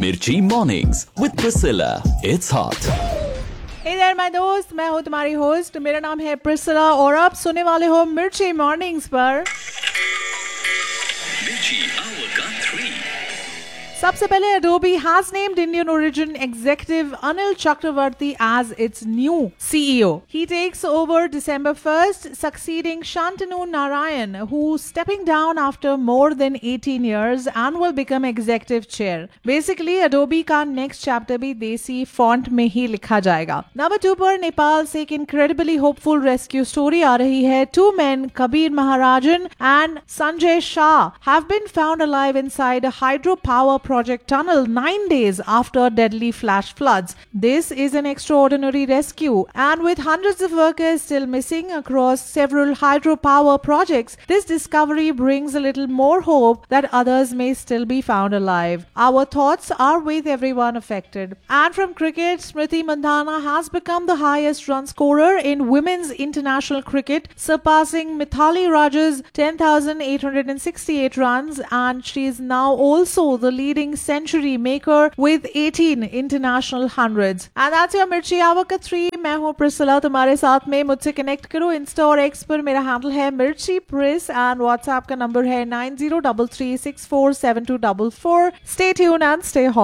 Mirchi Mornings with Priscilla. It's hot. Hey there my दोस्त, मैं हूँ तुम्हारी होस्ट, मेरा नाम है प्रिसिला और आप सुनने वाले हो मिर्ची मॉर्निंग्स पर। सबसे पहले Adobe has named Indian origin executive Anil Chakravarti as its new CEO. He takes over December 1st, succeeding Shantanu Narayan, who's stepping down after more than 18 years and will become executive chair. Basically, Adobe का next chapter भी देसी font में ही लिखा जाएगा। Number 2 पर नेपाल से एक incredibly hopeful rescue story आ रही है। Two men, Kabir Maharajan and Sanjay Shah, have been found alive inside a hydropower project tunnel 9 days after deadly flash floods. This is an extraordinary rescue, and with hundreds of workers still missing across several hydropower projects, this discovery brings a little more hope that others may still be found alive. Our thoughts are with everyone affected. And from cricket, Smriti Mandhana has become the highest run scorer in women's international cricket, surpassing Mithali Raj's 10,868 runs, and she is now also the leading century maker with 18 international hundreds. And that's your Mirchi Hour का 3. मैं हूँ Priscilla तुम्हारे साथ में। मुझसे connect करो Insta और x पर, मेरा हैंडल है मिर्ची प्रिस एंड व्हाट्सएप का नंबर है 9033647244. Stay tuned and stay hot.